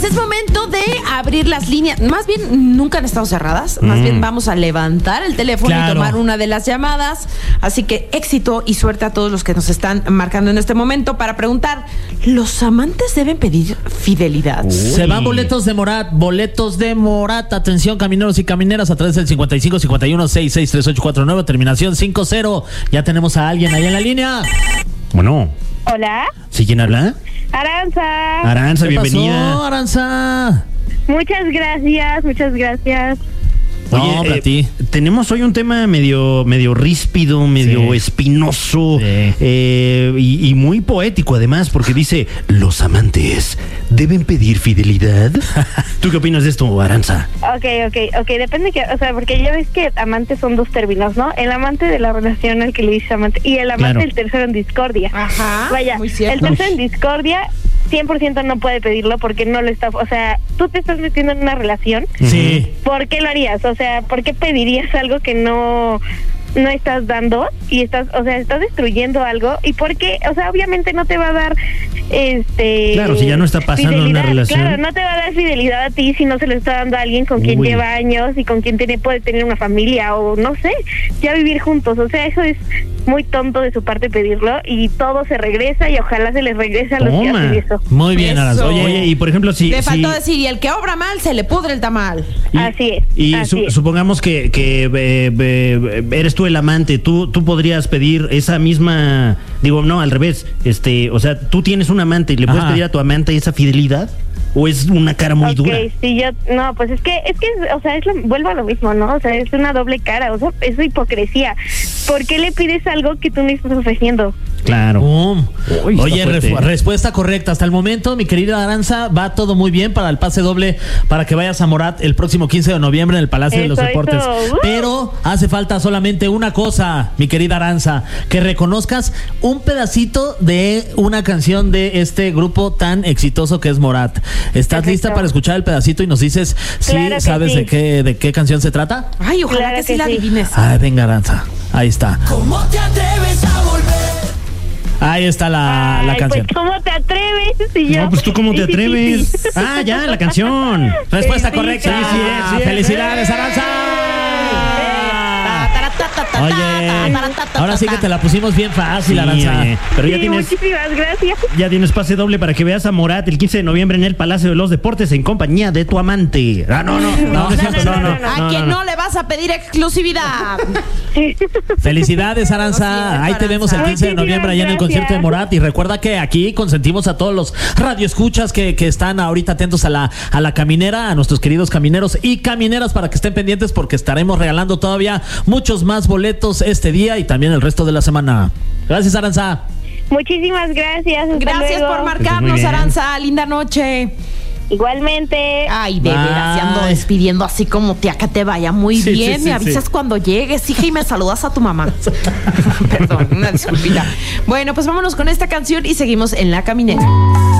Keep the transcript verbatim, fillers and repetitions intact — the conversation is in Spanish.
pues es momento de abrir las líneas. Más bien, nunca han estado cerradas. Más mm. bien vamos a levantar el teléfono claro. y tomar una de las llamadas. Así que éxito y suerte a todos los que nos están marcando en este momento para preguntar, ¿los amantes deben pedir fidelidad? Uy. Se van boletos de Morat, boletos de Morat. Atención, camineros y camineras, a través del cincuenta y cinco cincuenta y uno sesenta y seis treinta y ocho cuarenta y nueve, terminación cincuenta. Ya tenemos a alguien ahí en la línea. Bueno. Hola. ¿Sí, quién habla? Aranza. Aranza, ¿Qué bienvenida. pasó, Aranza? Muchas gracias, muchas gracias. Oye, no, para eh, ti. Tenemos hoy un tema medio, medio ríspido, medio sí. espinoso sí. eh, y, y muy poético además, porque dice, ¿los amantes deben pedir fidelidad? ¿Tú qué opinas de esto, Aranza? Ok, ok, ok, depende que, o sea, porque ya ves que amantes son dos términos, ¿no? El amante de la relación al que le dice amante y el amante claro. del tercero en discordia. Ajá, vaya, muy cierto. el tercero en discordia cien por ciento no puede pedirlo porque no lo está, o sea, tú te estás metiendo en una relación. Sí. ¿Por qué lo harías? O sea, ¿por qué pedirías algo que no no estás dando y estás, o sea, estás destruyendo algo? Y por qué, o sea, obviamente no te va a dar este Claro, si ya no está pasando fidelidad. una relación. Claro, no te va a dar fidelidad a ti si no se lo está dando a alguien con quien Uy. lleva años y con quien tiene, puede tener una familia o no sé, ya vivir juntos. O sea, eso es muy tonto de su parte pedirlo y todo se regresa y ojalá se les regrese a los que hacen eso. Muy bien, Aranza. Oye, oye, y por ejemplo, si... Le si... faltó decir, y el que obra mal, se le pudre el tamal. Y, así es. Y así su, es. supongamos que, que eh, eh, eres tú el amante, tú, tú podrías pedir esa misma, digo, no, al revés, este, o sea, tú tienes un amante y le puedes Ajá. pedir a tu amante esa fidelidad, o es una cara muy Ok, dura. sí, yo, no, pues es que, es que, o sea, es lo, vuelvo a lo mismo, ¿no? O sea, es una doble cara, o sea, es hipocresía. ¿Por qué le pides algo que tú no estás ofreciendo? Claro. Um. Uy, está Oye, fuerte, ref- ¿eh? respuesta correcta. Hasta el momento, mi querida Aranza, va todo muy bien para el pase doble para que vayas a Morat el próximo quince de noviembre en el Palacio Eso, de los Deportes. eso. Uh. Pero hace falta solamente una cosa, mi querida Aranza, que reconozcas un pedacito de una canción de este grupo tan exitoso que es Morat. ¿Estás Perfecto. lista para escuchar el pedacito y nos dices si Claro que sabes sí. de qué de qué canción se trata? Ay, ojalá Claro que sí que la sí. adivines. Ay, venga, Aranza. Ahí está. ¿Cómo te atreves a volver? Ahí está la, la Ay, canción. pues, ¿cómo te atreves? Si yo... No, pues tú cómo te atreves. Ah, ya, la canción. Respuesta Sí, correcta. sí, sí, sí, sí. ¡Felicidades, Aranza! Oye, ahora sí que te la pusimos bien fácil, Sí, Aranza. oye, pero ya Sí, tienes, muchísimas gracias. ya tienes pase doble para que veas a Morat el quince de noviembre en el Palacio de los Deportes en compañía de tu amante. Ah, no, no, no, no es cierto, no, no. ¿A no, quién no, no le vas a pedir exclusividad? Felicidades, Aranza. Lo Ahí te siento, vemos el Aranza. quince de noviembre allá en el Muchísimas concierto de gracias. Morat. Y recuerda que aquí consentimos a todos los radioescuchas que, que están ahorita atentos a la, a la caminera, a nuestros queridos camineros y camineras, para que estén pendientes porque estaremos regalando todavía muchos más boletos este día y también el resto de la semana. Gracias, Aranza. Muchísimas gracias. hasta Gracias luego. por muy marcarnos, bien. Aranza. Linda noche. Igualmente. Ay, de veras, ya ando Bye. despidiendo así como tía, que te vaya muy Sí, bien. sí, sí, me avisas sí. cuando llegues, hija, y me saludas a tu mamá. Perdón, una disculpita. Bueno, pues vámonos con esta canción y seguimos en La Caminera.